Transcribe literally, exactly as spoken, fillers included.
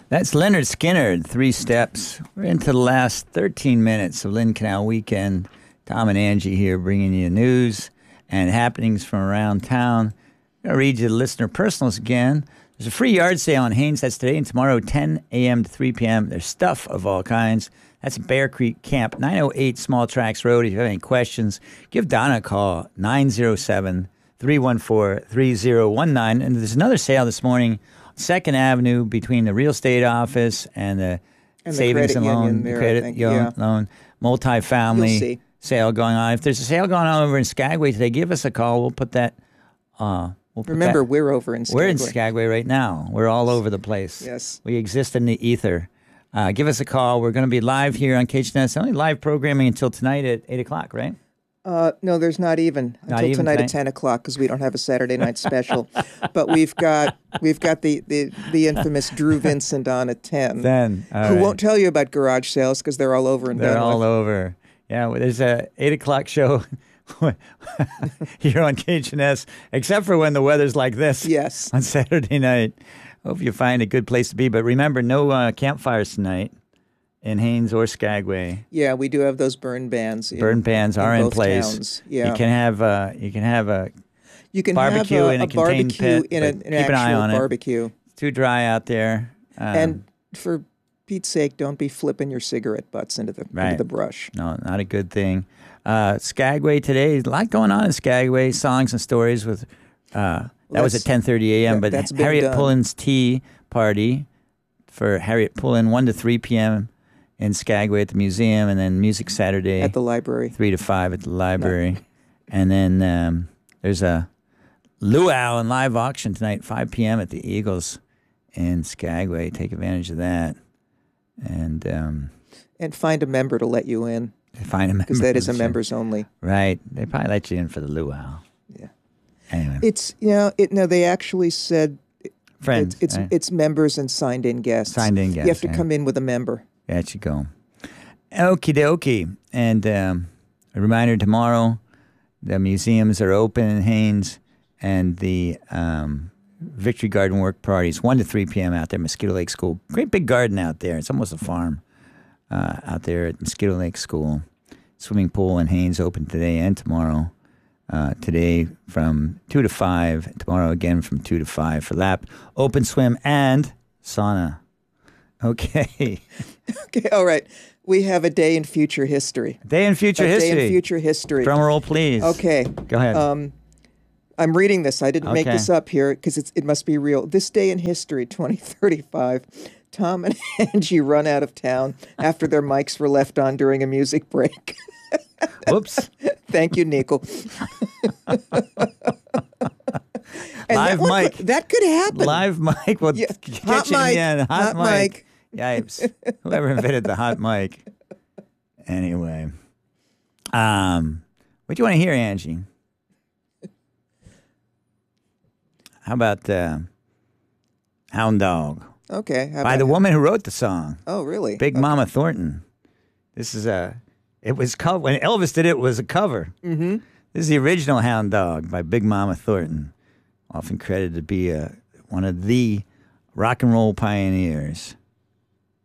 That's Leonard Skinner, Three Steps. We're into the last thirteen minutes of Lynn Canal Weekend. Tom and Angie here bringing you news and happenings from around town. I'm going to read you the listener personals again. There's a free yard sale on Haines. That's today and tomorrow, ten a.m. to three p.m. There's stuff of all kinds. That's at Bear Creek Camp, nine oh eight Small Tracks Road. If you have any questions, give Donna a call, nine oh seven, three one four, three oh one nine. And there's another sale this morning, Second Avenue, between the real estate office and the and savings the and loan, there, credit think, loan, yeah. loan, multifamily sale going on. If there's a sale going on over in Skagway today, give us a call. We'll put that. Uh, we'll put Remember, that, we're over in Skagway. We're in Skagway right now. We're all over the place. Yes. We exist in the ether. Uh, give us a call. We're going to be live here on K H N S. Only live programming until tonight at eight o'clock, right? Uh, no, there's not even Not until even tonight, tonight? at ten o'clock because we don't have a Saturday night special. But we've got we've got the, the, the infamous Drew Vincent on at ten. Then, all who right. won't tell you about garage sales because they're all over and They're done all with. over. Yeah, well, there's a eight o'clock show here on K H N S, except for when the weather's like this. Yes. On Saturday night. Hope you find a good place to be. But remember, no uh, campfires tonight in Haines or Skagway. Yeah, we do have those burn bans. In, Burn bans are in, in both place. Towns. Yeah. You can have uh, you can have a You can barbecue have a, in a, a contained barbecue pit, in but a, an keep an eye actual on it. barbecue. It's too dry out there. Um, And for Pete's sake, don't be flipping your cigarette butts into the Right. into the brush. No, not a good thing. Uh, Skagway today, a lot going on in Skagway. Songs and stories with uh, that Well, was at that's- ten thirty a.m. that- But that's been Harriet done. Pullen's tea party for Harriet Pullen, one to three p.m. in Skagway at the museum, and then Music Saturday At the library. three to five at the library, and then um, there's a luau and live auction tonight, five p.m. at the Eagles in Skagway. Take advantage of that, and um, And find a member to let you in find a member because that is a sure. members only. Right. They probably let you in for the luau. Yeah. Anyway. It's you know it. No, they actually said Friends. it's it's, right? it's members and signed in guests. Signed in You have guests, to yeah. come in with a member. There you go. Okie dokie. And um, a reminder tomorrow, the museums are open in Haines, and the um, Victory Garden work parties, one to three p.m. out there, Mosquito Lake School. Great big garden out there. It's almost a farm uh, out there at Mosquito Lake School. Swimming pool in Haines open today and tomorrow. Uh, today from two to five. Tomorrow again from two to five for lap, open swim, and sauna. Okay. Okay, all right. We have a day in future history. Day in future a history. Day in future history. Drum roll, please. Okay. Go ahead. Um, I'm reading this. I didn't make Okay. this up here because it must be real. This day in history, twenty thirty-five, Tom and Angie run out of town after their mics were left on during a music break. Whoops. Thank you, Nickel. And Live that one mic. could- that could happen. Live mic. Well, Yeah. catch Hot it mic. again. Hot, Hot mic. mic. Yipes. Whoever invented the hot mic. Anyway. Um, what do you want to hear, Angie? How about uh, Hound Dog? Okay. how By about- the woman who wrote the song, Oh, really? Big Okay. Mama Thornton. This is a, it was cover, when Elvis did it, it was a cover. Mm-hmm. This is the original Hound Dog by Big Mama Thornton, often credited to be a, one of the rock and roll pioneers.